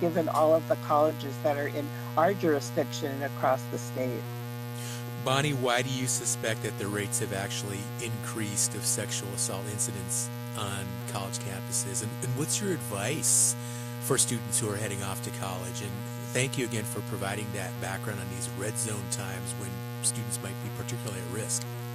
given all of the colleges that are in our jurisdiction and across the state. Bonnie, why do you suspect that the rates have actually increased of sexual assault incidents on college campuses? And what's your advice for students who are heading off to college? And thank you again for providing that background on these red zone times when students might be particularly at risk.